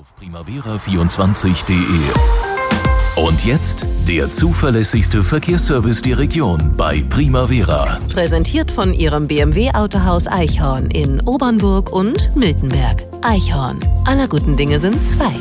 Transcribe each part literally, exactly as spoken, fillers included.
auf primavera vierundzwanzig punkt de. Und jetzt der zuverlässigste Verkehrsservice der Region bei Primavera. Präsentiert von Ihrem B M W-Autohaus Eichhorn in Obernburg und Miltenberg. Eichhorn. Aller guten Dinge sind zwei.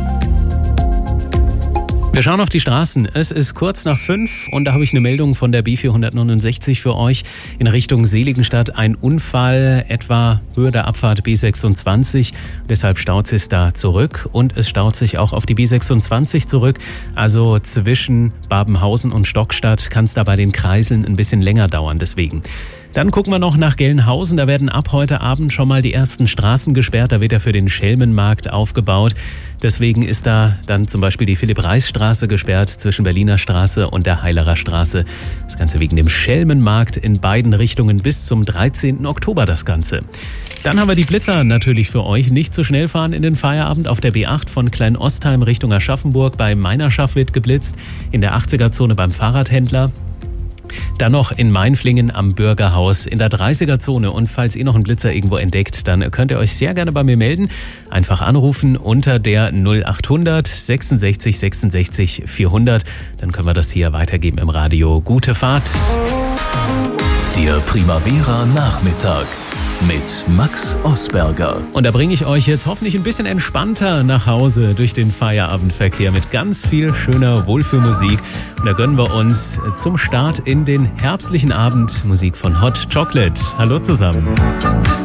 Wir schauen auf die Straßen. Es ist kurz nach fünf und da habe ich eine Meldung von der B vierhundertneunundsechzig für euch in Richtung Seligenstadt. Ein Unfall etwa Höhe der Abfahrt B sechsundzwanzig. Deshalb staut es da zurück und es staut sich auch auf die B sechsundzwanzig zurück. Also zwischen Babenhausen und Stockstadt kann es da bei den Kreiseln ein bisschen länger dauern. Deswegen. Dann gucken wir noch nach Gelnhausen. Da werden ab heute Abend schon mal die ersten Straßen gesperrt. Da wird ja für den Schelmenmarkt aufgebaut. Deswegen ist da dann zum Beispiel die Philipp-Reis-Straße gesperrt zwischen Berliner Straße und der Heilerer Straße. Das Ganze wegen dem Schelmenmarkt in beiden Richtungen bis zum dreizehnten Oktober das Ganze. Dann haben wir die Blitzer natürlich für euch. Nicht zu schnell fahren in den Feierabend. Auf der B acht von Kleinostheim Richtung Aschaffenburg bei Meinerschaft wird geblitzt. In der achtziger-Zone beim Fahrradhändler. Dann noch in Mainflingen am Bürgerhaus in der dreißiger-Zone. Und falls ihr noch einen Blitzer irgendwo entdeckt, dann könnt ihr euch sehr gerne bei mir melden. Einfach anrufen unter der null achthundert sechsundsechzig sechsundsechzig vierhundert. Dann können wir das hier weitergeben im Radio. Gute Fahrt. Der Primavera Nachmittag mit Max Osberger. Und da bringe ich euch jetzt hoffentlich ein bisschen entspannter nach Hause durch den Feierabendverkehr mit ganz viel schöner Wohlfühlmusik. Und da gönnen wir uns zum Start in den herbstlichen Abend Musik von Hot Chocolate. Hallo zusammen.